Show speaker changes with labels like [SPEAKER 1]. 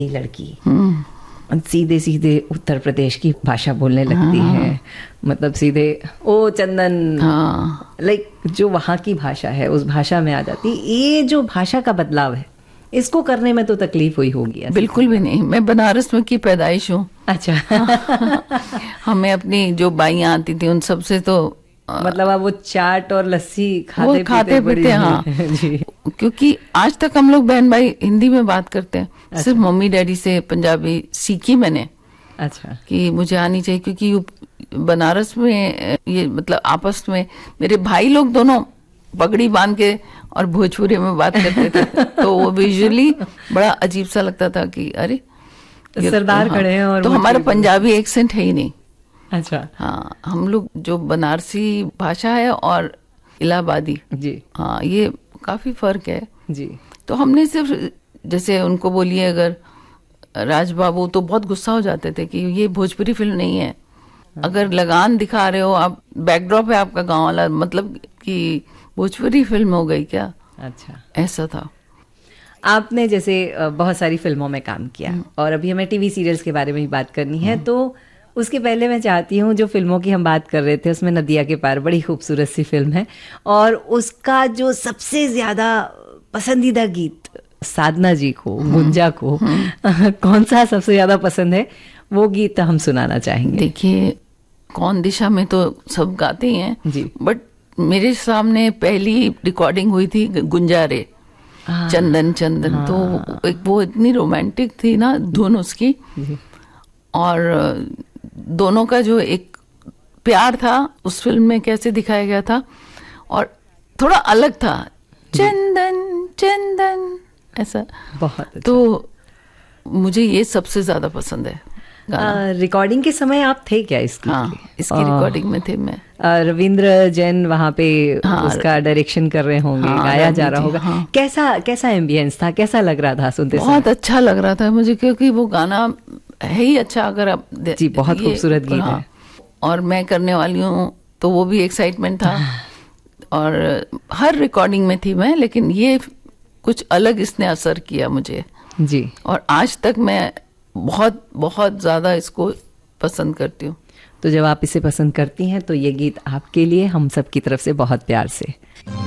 [SPEAKER 1] ये लड़की सीधे सीधे उत्तर प्रदेश की भाषा बोलने लगती है, मतलब सीधे ओ चंदन, लाइक जो वहाँ की भाषा है उस भाषा में आ जाती। ये जो भाषा का बदलाव है इसको करने में तो तकलीफ हुई होगी।
[SPEAKER 2] बिल्कुल भी नहीं, मैं बनारस में की पैदाइश हूँ।
[SPEAKER 1] अच्छा।
[SPEAKER 2] हमें अपनी जो बाइयाँ आती थी उन सब से तो
[SPEAKER 1] मतलब आप वो चाट और लस्सी खाते
[SPEAKER 2] पीते हाँ
[SPEAKER 1] जी।
[SPEAKER 2] क्योंकि आज तक हम लोग बहन भाई हिंदी में बात करते हैं। अच्छा। सिर्फ मम्मी डैडी से पंजाबी सीखी मैंने।
[SPEAKER 1] अच्छा। कि
[SPEAKER 2] मुझे आनी चाहिए, क्योंकि बनारस में ये मतलब आपस में मेरे भाई लोग दोनों पगड़ी बांध के और भोजपुरी में बात करते थे तो वो विजुअली बड़ा अजीब सा लगता था कि अरे
[SPEAKER 1] सरदार खड़े हैं और
[SPEAKER 2] तो हमारा पंजाबी एक्सेंट है ही नहीं।
[SPEAKER 1] अच्छा।
[SPEAKER 2] हाँ, हम लोग जो बनारसी भाषा है और इलाहाबादी
[SPEAKER 1] जी,
[SPEAKER 2] हाँ, ये काफी फर्क है
[SPEAKER 1] जी।
[SPEAKER 2] तो हमने सिर्फ जैसे उनको बोलिए अगर राज बाबू तो बहुत गुस्सा हो जाते थे कि ये भोजपुरी फिल्म नहीं है। अगर लगान दिखा रहे हो आप, बैकड्रॉप है आपका गांव वाला, मतलब कि भोजपुरी फिल्म हो गई क्या।
[SPEAKER 1] अच्छा,
[SPEAKER 2] ऐसा था।
[SPEAKER 1] आपने जैसे बहुत सारी फिल्मों में काम किया और अभी हमें टीवी सीरियल्स के बारे में ही बात करनी है, तो उसके पहले मैं चाहती हूँ, जो फिल्मों की हम बात कर रहे थे उसमें नदिया के पार बड़ी खूबसूरत सी फिल्म है और उसका जो सबसे ज्यादा पसंदीदा गीत साधना जी को, गुंजा को, कौन सा सबसे ज्यादा पसंद है, वो गीत हम सुनाना चाहेंगे।
[SPEAKER 2] देखिए, कौन दिशा में तो सब गाते ही हैं
[SPEAKER 1] जी,
[SPEAKER 2] बट मेरे सामने पहली रिकॉर्डिंग हुई थी गुंजारे, चंदन चंदन। तो एक वो इतनी रोमांटिक थी ना धुन उसकी, और दोनों का जो एक प्यार था उस फिल्म में कैसे दिखाया गया था और थोड़ा अलग था, चंदन चंदन ऐसा। बहुत अच्छा। तो मुझे ये सबसे ज्यादा पसंद है।
[SPEAKER 1] रिकॉर्डिंग के समय आप थे क्या इसकी?
[SPEAKER 2] हाँ, इसकी रिकॉर्डिंग में थे मैं।
[SPEAKER 1] रविंद्र जैन वहाँ पे उसका डायरेक्शन कर रहे होंगे, गाया जा रहा होगा। कैसा एम्बियंस था, कैसा लग रहा था सुनते समय?
[SPEAKER 2] बहुत अच्छा लग रहा था मुझे, क्योंकि वो गाना है ही अच्छा। अगर आप
[SPEAKER 1] जी, बहुत खूबसूरत गीत है
[SPEAKER 2] और मैं करने वाली हूँ तो वो भी एक्साइटमेंट था और हर रिकॉर्डिंग में थी मैं, लेकिन ये कुछ अलग इसने असर किया मुझे
[SPEAKER 1] जी। और
[SPEAKER 2] आज तक मैं बहुत बहुत ज्यादा इसको पसंद करती हूँ।
[SPEAKER 1] तो जब आप इसे पसंद करती हैं तो ये गीत आपके लिए हम सब की तरफ से बहुत प्यार से।